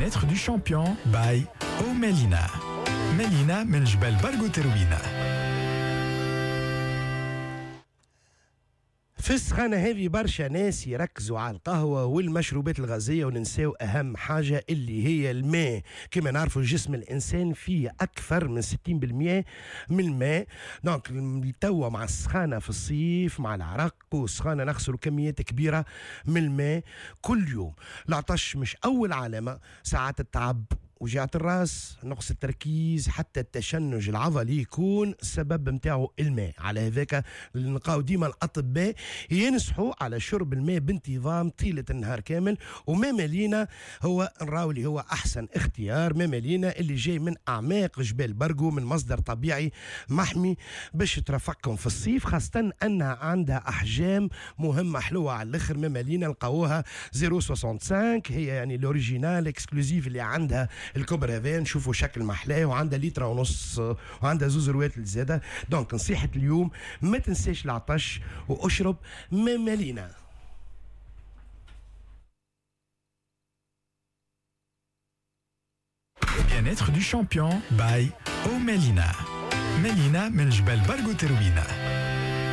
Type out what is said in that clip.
Bien-être du champion by Melina. Melina من جبال برغو تروينا. في السخانة هذه برشا ناس يركزوا على القهوة والمشروبات الغازية وننساو أهم حاجة اللي هي الماء. كما نعرفوا جسم الإنسان فيه أكثر من 60% من الماء. دونك توا مع السخانة في الصيف مع العرق والسخانة نغسلوا كميات كبيرة من الماء كل يوم. العطش مش أول علامة، ساعات التعب وجعة الراس، نقص التركيز، حتى التشنج العضلي يكون السبب متاعه الماء. على هذاك نلقاو ديما الأطباء ينصحوا على شرب الماء بانتظام طيلة النهار كامل. وما مالينا هو نراو اللي هو أحسن اختيار، ما مالينا اللي جاي من أعماق جبال برغو من مصدر طبيعي محمي باش ترافقكم في الصيف، خاصة أنها عندها أحجام مهمة حلوة على الآخر. ما مالينا نلقاوها 0.65 هي يعني الأوريجينال اكسكلوزيف اللي عندها الكبر هذا، نشوفوا شكل محلاه وعندها لتر ونص وعندها زوز روات الزيادة. دونك نصيحة اليوم ما تنساش العطش واشرب مالينا. Bien-être du champion by Melina. Melina من جبال برغو تروينا.